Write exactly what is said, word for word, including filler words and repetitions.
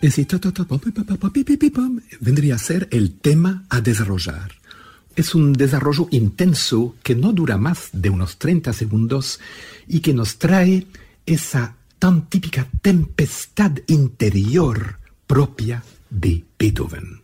Ese ta, ta, ta, pam, pam, pam, pam, pi, pi, pi, pam, vendría a ser el tema a desarrollar. Es un desarrollo intenso que no dura más de unos treinta segundos y que nos trae esa tan típica tempestad interior propia de Beethoven.